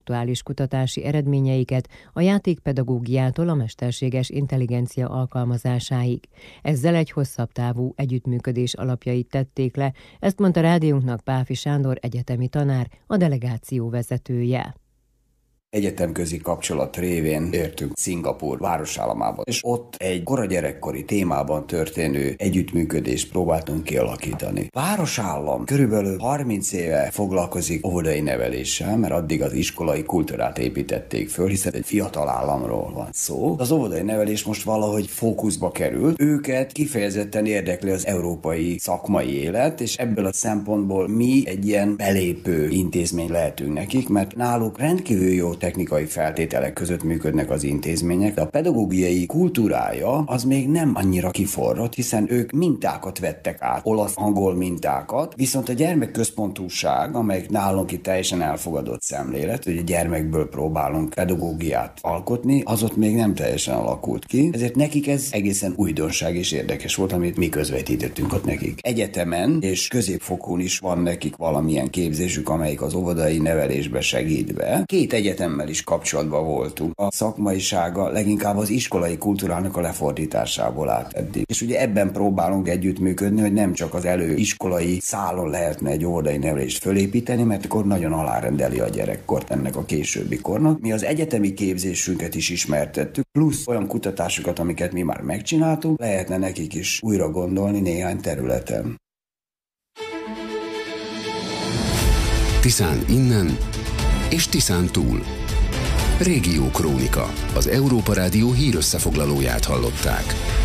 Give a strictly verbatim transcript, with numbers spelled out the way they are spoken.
aktuális kutatási eredményeiket a játékpedagógiától a mesterséges intelligencia alkalmazásáig. Ezzel egy hosszabb távú együttműködés alapjait tették le, ezt mondta rádiónknak Páfi Sándor egyetemi tanár, a delegáció vezetője. Egyetemközi kapcsolat révén értünk Szingapúr városállamába, és ott egy kora gyerekkori témában történő együttműködést próbáltunk kialakítani. Városállam körülbelül harminc éve foglalkozik óvodai neveléssel, mert addig az iskolai kultúrát építették föl, hiszen egy fiatal államról van szó. Az óvodai nevelés most valahogy fókuszba került. Őket kifejezetten érdekli az európai szakmai élet, és ebből a szempontból mi egy ilyen belépő intézmény lehetünk nekik, mert náluk rendkívül jó technikai feltételek között működnek az intézmények, de a pedagógiai kultúrája az még nem annyira kiforrott, hiszen ők mintákat vettek át, olasz-angol mintákat, viszont a gyermekközpontúság, amelyik nálunk itt teljesen elfogadott szemlélet, hogy a gyermekből próbálunk pedagógiát alkotni, az ott még nem teljesen alakult ki, ezért nekik ez egészen újdonság és érdekes volt, amit mi közvetítettünk ott nekik. Egyetemen és középfokon is van nekik valamilyen képzésük, amelyik az óvodai nevelésbe segít be. Két egyetem is kapcsolatban voltunk. A szakmaisága leginkább az iskolai kultúrának a lefordításából állt eddig. És ugye ebben próbálunk együttműködni, hogy nem csak az előiskolai szálon lehetne egy óvodai nevelést fölépíteni, mert akkor nagyon alárendeli a gyerekkort ennek a későbbi kornak. Mi az egyetemi képzésünket is ismertettük, plusz olyan kutatásokat, amiket mi már megcsináltunk, lehetne nekik is újra gondolni néhány területen. Tiszán innen és Tiszán túl. Régió Krónika, az Európa Rádió hírösszefoglalóját hallották.